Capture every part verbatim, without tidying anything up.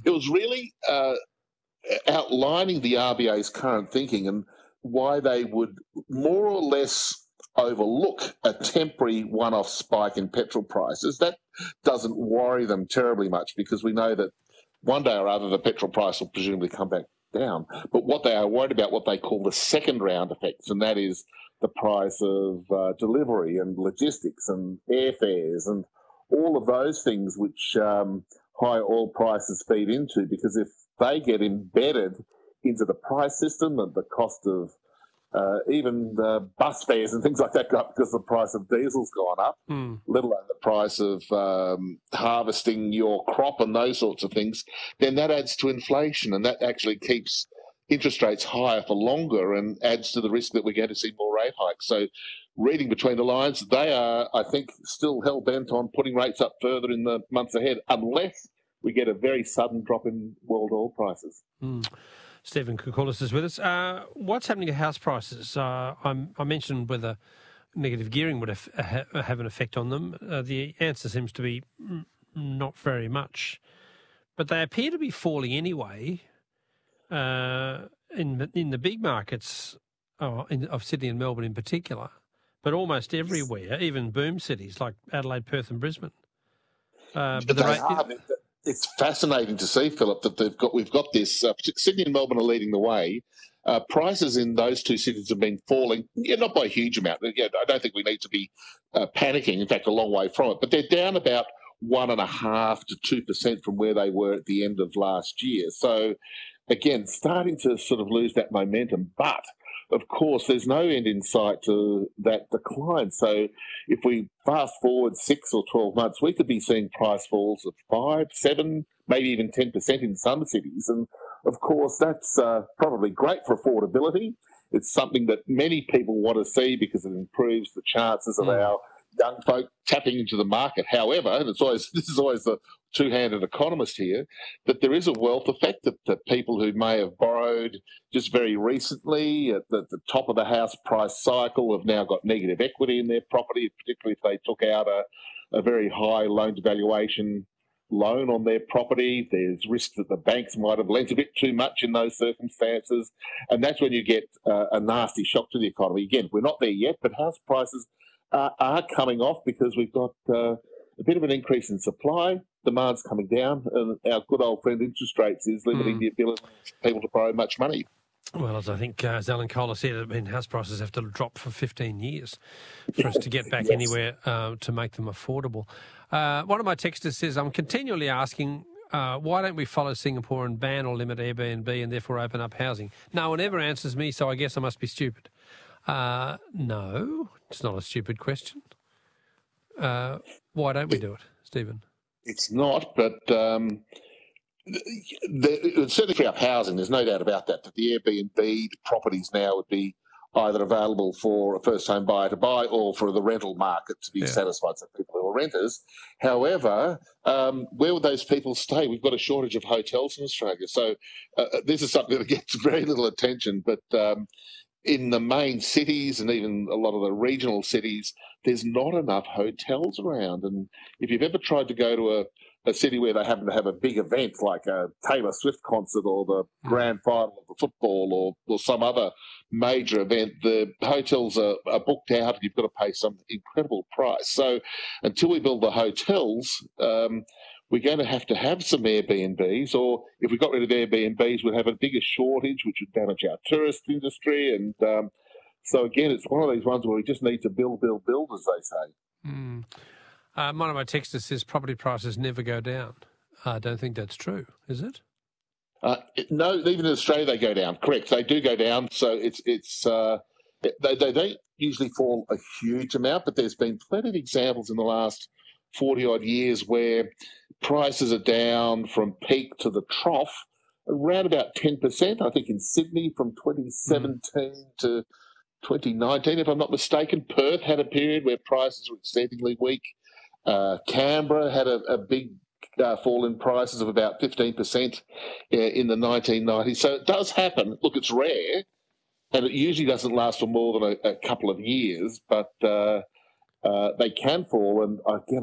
it was really uh, outlining the R B A's current thinking and why they would more or less overlook a temporary one-off spike in petrol prices. That doesn't worry them terribly much because we know that one day or other the petrol price will presumably come back down. But what they are worried about, what they call the second round effects, and that is the price of uh, delivery and logistics and airfares and all of those things which um, high oil prices feed into, because if they get embedded into the price system and the cost of uh, even the bus fares and things like that go up because the price of diesel's gone up, mm. let alone the price of um, harvesting your crop and those sorts of things, then that adds to inflation, and that actually keeps interest rates higher for longer and adds to the risk that we're going to see more rate hikes. So reading between the lines, they are, I think, still hell-bent on putting rates up further in the months ahead, unless we get a very sudden drop in world oil prices. Mm. Stephen Koukoulas is with us. Uh, what's happening to house prices? Uh, I'm, I mentioned whether negative gearing would have, have an effect on them. Uh, the answer seems to be not very much. But they appear to be falling anyway uh, in, in the big markets oh, in, of Sydney and Melbourne in particular, but almost everywhere, even boom cities like Adelaide, Perth and Brisbane. Uh, but they the rate, are. It's fascinating to see, Philip, that they've got we've got this. Uh, Sydney and Melbourne are leading the way. Uh, prices in those two cities have been falling, yeah, not by a huge amount. Yeah, I don't think we need to be uh, panicking. In fact, a long way from it. But they're down about one and a half to two percent from where they were at the end of last year. So, again, starting to sort of lose that momentum. But of course, there's no end in sight to that decline. So if we fast forward six or twelve months, we could be seeing price falls of five, seven, maybe even ten percent in some cities. And of course, that's uh, probably great for affordability. It's something that many people want to see because it improves the chances of mm. our young folk tapping into the market. However, and it's always this is always the two-handed economist here, that there is a wealth effect that, that people who may have borrowed just very recently at the, the top of the house price cycle have now got negative equity in their property, particularly if they took out a, a very high loan-to-valuation loan on their property. There's risk that the banks might have lent a bit too much in those circumstances, and that's when you get uh, a nasty shock to the economy. Again, we're not there yet, but house prices are, are coming off because we've got uh, a bit of an increase in supply. Demand's coming down, and our good old friend interest rates is limiting mm. the ability of people to borrow much money. Well, as I think uh, as Alan Kohler said, I mean, house prices have to drop for fifteen years for us to get back yes. anywhere uh, to make them affordable. Uh, one of my texters says, I'm continually asking, uh, why don't we follow Singapore and ban or limit Airbnb and therefore open up housing? No one ever answers me, so I guess I must be stupid. Uh, no, it's not a stupid question. Uh, why don't we do it, Stephen? It's not, but um, it would certainly free up housing. There's no doubt about that, that the Airbnb properties now would be either available for a first-home buyer to buy or for the rental market to be yeah. satisfied, so people who are renters. However, um, where would those people stay? We've got a shortage of hotels in Australia. So uh, this is something that gets very little attention, but um, in the main cities and even a lot of the regional cities, there's not enough hotels around. And if you've ever tried to go to a, a city where they happen to have a big event like a Taylor Swift concert or the grand final of the football or, or some other major event, the hotels are, are booked out and you've got to pay some incredible price. So until we build the hotels, um, we're going to have to have some Airbnbs, or if we got rid of Airbnbs, we'd have a bigger shortage, which would damage our tourist industry. And um, so, again, it's one of these ones where we just need to build, build, build, as they say. Mm. Uh, one of my texters says property prices never go down. I don't think that's true, is it? Uh, it no, even in Australia they go down. Correct, they do go down. So it's it's uh, they, they don't usually fall a huge amount, but there's been plenty of examples in the last forty-odd years where prices are down from peak to the trough around about ten percent. I think in Sydney from twenty seventeen mm. to twenty nineteen, if I'm not mistaken. Perth had a period where prices were exceedingly weak. Uh, Canberra had a, a big uh, fall in prices of about fifteen percent in the nineteen nineties. So it does happen. Look, it's rare, and it usually doesn't last for more than a, a couple of years, but uh, uh, they can fall. And again, I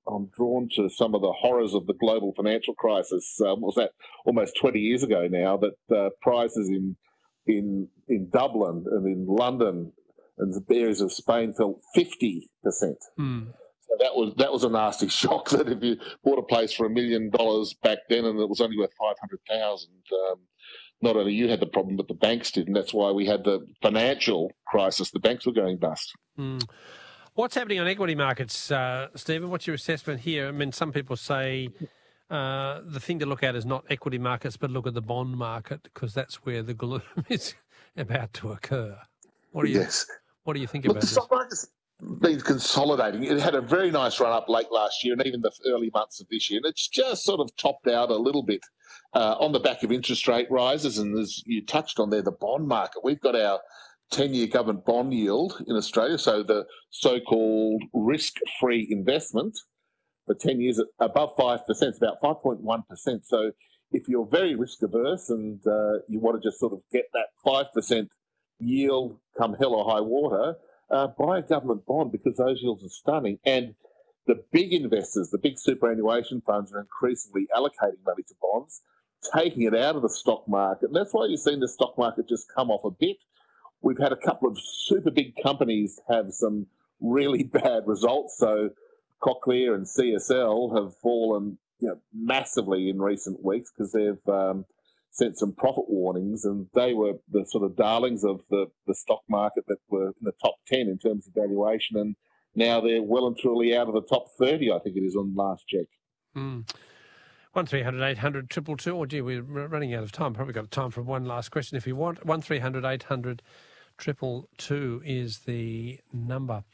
I'm drawn to some of the horrors of the global financial crisis. Um, was that almost twenty years ago now? That uh, prices in in in Dublin and in London and the areas of Spain fell fifty percent. Mm. So that was that was a nasty shock. That if you bought a place for a million dollars back then and it was only worth five hundred thousand, um, not only you had the problem, but the banks did, and that's why we had the financial crisis. The banks were going bust. Mm. What's happening on equity markets, uh, Stephen? What's your assessment here? I mean, some people say uh, the thing to look at is not equity markets, but look at the bond market because that's where the gloom is about to occur. What do you Yes. What do you think Look, about the this? stock market's been consolidating. It had a very nice run up late last year and even the early months of this year, and it's just sort of topped out a little bit uh, on the back of interest rate rises. And as you touched on there, the bond market. We've got our ten-year government bond yield in Australia, so the so-called risk-free investment for ten years at above five percent. It's about five point one percent. So if you're very risk-averse and uh, you want to just sort of get that five percent yield come hell or high water, uh, buy a government bond because those yields are stunning. And the big investors, the big superannuation funds are increasingly allocating money to bonds, taking it out of the stock market. And that's why you've seen the stock market just come off a bit. We've had a couple of super big companies have some really bad results. So Cochlear and C S L have fallen, you know, massively in recent weeks because they've um, sent some profit warnings, and they were the sort of darlings of the, the stock market that were in the top ten in terms of valuation, and now they're well and truly out of the top thirty, I think it is, on last check. Mm. one three hundred eight hundred two two two, or gee, we're running out of time. Probably got time for one last question if you want. one three hundred eight hundred two two two is the number.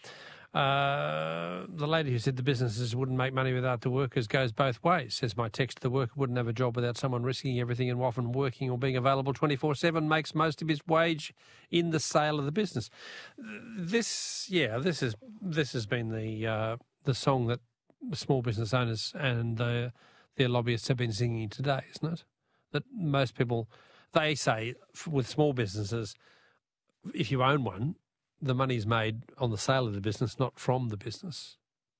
Uh, the lady who said the businesses wouldn't make money without the workers goes both ways, says my text. The worker wouldn't have a job without someone risking everything, and often working or being available twenty-four seven makes most of his wage in the sale of the business. This, yeah, this is this has been the uh, the song that the small business owners and the, their lobbyists have been singing today, isn't it? That most people, they say with small businesses, if you own one, the money's made on the sale of the business, not from the business.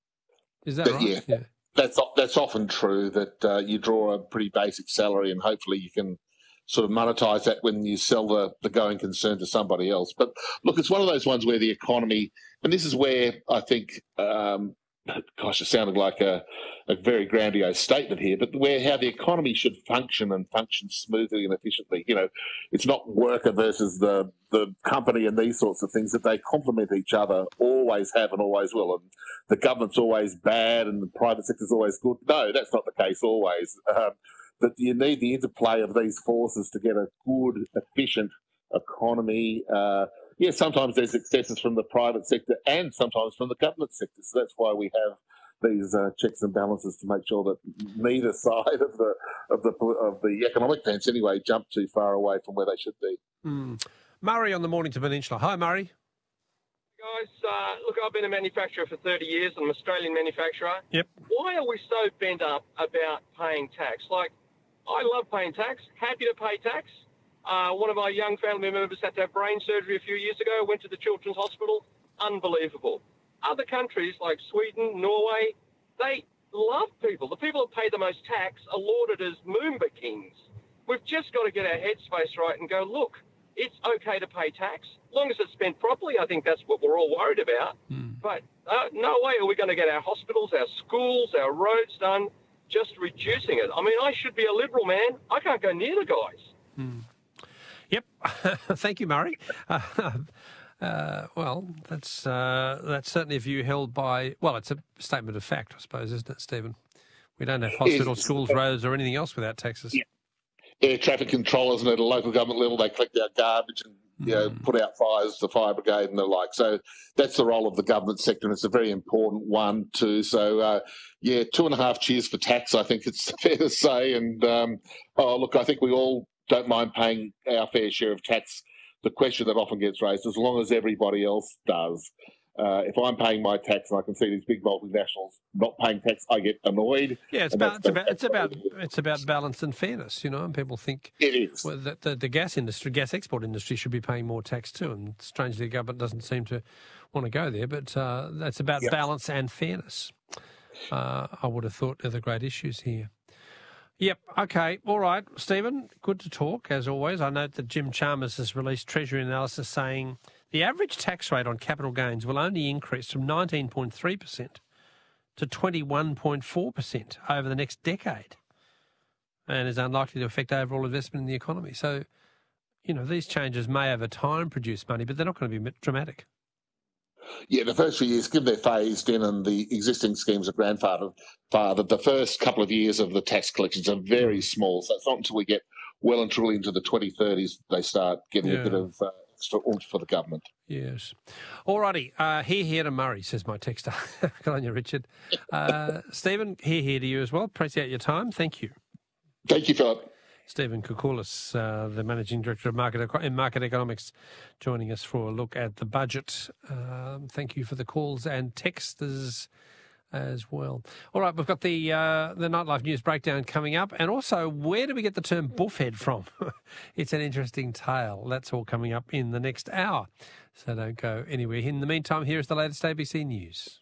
Is that But right? yeah, yeah, that's that's often true, that uh, you draw a pretty basic salary and hopefully you can sort of monetize that when you sell the, the going concern to somebody else. But look, it's one of those ones where the economy, and this is where I think, um, gosh, it sounded like a, a very grandiose statement here, but where how the economy should function and function smoothly and efficiently. You know, it's not worker versus the, the company and these sorts of things, that they complement each other, always have and always will. And the government's always bad and the private sector's always good. No, that's not the case always. Um, but you need the interplay of these forces to get a good, efficient economy. Uh, yeah, sometimes there's successes from the private sector and sometimes from the government sector. So that's why we have these uh, checks and balances to make sure that neither side of the of the of the economic fence, anyway, jump too far away from where they should be. Mm. Murray on the Mornington Peninsula. Hi, Murray. Guys, uh, look, I've been a manufacturer for thirty years. I'm an Australian manufacturer. Yep. Why are we so bent up about paying tax? Like, I love paying tax, happy to pay tax. Uh, one of my young family members had to have brain surgery a few years ago, went to the Children's Hospital. Unbelievable. Other countries like Sweden, Norway, they love people. The people that pay the most tax are lauded as Moomba kings. We've just got to get our headspace right and go, look, it's okay to pay tax. As long as it's spent properly, I think that's what we're all worried about. Mm. But uh, no way are we going to get our hospitals, our schools, our roads done just reducing it. I mean, I should be a Liberal, man. I can't go near the guys. Mm. Yep. Thank you, Murray. Uh, uh, well, that's uh, that's certainly a view held by, well, it's a statement of fact, I suppose, isn't it, Stephen? We don't have hospitals, schools, roads or anything else without taxes. Yeah. Air traffic controllers, and at a local government level, they collect our garbage and you know, mm. put out fires, the fire brigade and the like. So that's the role of the government sector, and it's a very important one too. So, uh, yeah, two and a half cheers for tax, I think it's fair to say. And, um, oh, look, I think we all don't mind paying our fair share of tax. The question that often gets raised, as long as everybody else does. Uh, if I'm paying my tax and I can see these big multinationals not paying tax, I get annoyed. Yeah, it's about it's about it's about it's about balance and fairness, you know. And people think it is well, that the, the gas industry, gas export industry, should be paying more tax too. And strangely, the government doesn't seem to want to go there. But uh, that's about yep. balance and fairness. uh, I would have thought are the great issues here. Yep. Okay. All right, Stephen. Good to talk, as always. I note that Jim Chalmers has released Treasury analysis saying the average tax rate on capital gains will only increase from nineteen point three percent to twenty-one point four percent over the next decade, and is unlikely to affect overall investment in the economy. So, you know, these changes may over time produce money, but they're not going to be dramatic. Yeah, the first few years, given they're phased in and the existing schemes are grandfathered, fathered, the first couple of years of the tax collections are very small. So it's not until we get well and truly into the twenty thirties they start getting yeah. a bit of uh, extra oomph for the government. Yes. All righty. Uh, here, here to Murray, says my texter. Good on you, Richard. Uh, Stephen, here, here to you as well. Appreciate your time. Thank you. Thank you, Philip. Stephen Koukoulas, uh, the Managing Director of Market, in Market Economics, joining us for a look at the budget. Um, thank you for the calls and texts as well. All right, we've got the uh, the Nightlife News Breakdown coming up, and also where do we get the term buffhead from? It's an interesting tale. That's all coming up in the next hour, so don't go anywhere. In the meantime, here is the latest A B C News.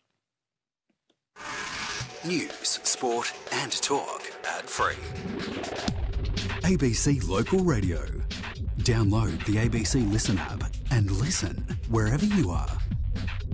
News, sport and talk ad-free. A B C Local Radio. Download the A B C Listen app and listen wherever you are.